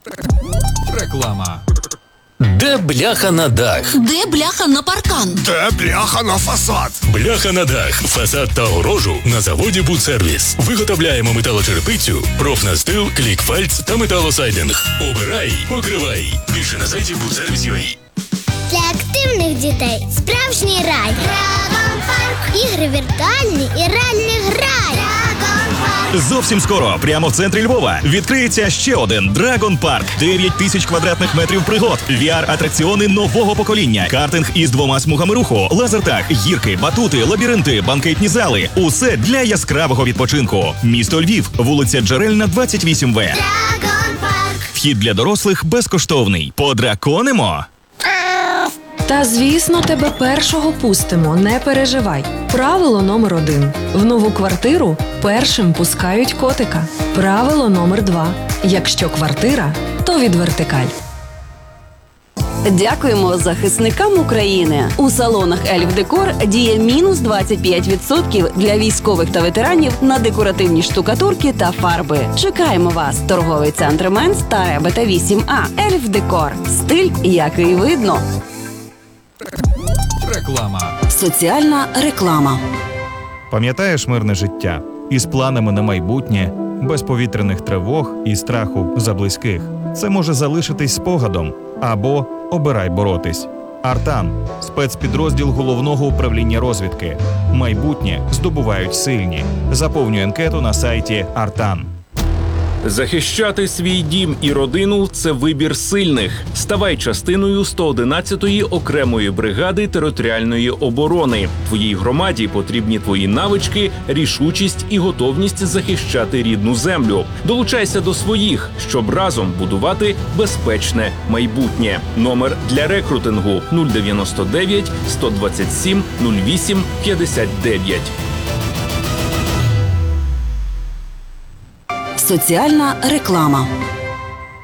Реклама. Де бляха на дах? Де бляха на паркан? Де бляха на фасад? Бляха на дах, фасад та огорожу на заводі «Будсервіс». Виготовляємо металочерепицю, профнастил, клікфальц та металосайдинг. Обирай, покривай. Більше на сайті «Будсервіс.UA». Для активних дітей справжній рай. Драгон Парк. Ігри віртуальні і реальний грай. Драгон Парк. Зовсім скоро, прямо в центрі Львова, відкриється ще один Драгон Парк. 9 тисяч квадратних метрів пригод, VR-атракціони нового покоління, картинг із 2 смугами руху, лазертаг, гірки, батути, лабіринти, банкетні зали. Усе для яскравого відпочинку. Місто Львів, вулиця Джерельна, 28В. Драгон Парк. Вхід для дорослих безкоштовний. Подраконимо! Та, звісно, тебе першого пустимо, не переживай. Правило номер 1. В нову квартиру першим пускають котика. Правило номер 2. Якщо квартира, то від Вертикаль. Дякуємо захисникам України. У салонах Ельф Декор діє мінус 25% для військових та ветеранів на декоративні штукатурки та фарби. Чекаємо вас. Торговий центр Менс та Ребета 8А. Ельф Декор. Стиль, який видно. Реклама. Соціальна реклама. Пам'ятаєш мирне життя? Із планами на майбутнє, без повітряних тривог і страху за близьких. Це може залишитись спогадом. Або обирай боротись. Артан – спецпідрозділ Головного управління розвідки. Майбутнє здобувають сильні. Заповнюй анкету на сайті Артан. Захищати свій дім і родину – це вибір сильних. Ставай частиною 111-ї окремої бригади територіальної оборони. Твоїй громаді потрібні твої навички, рішучість і готовність захищати рідну землю. Долучайся до своїх, щоб разом будувати безпечне майбутнє. Номер для рекрутингу 099 127 08 59. Соціальна реклама.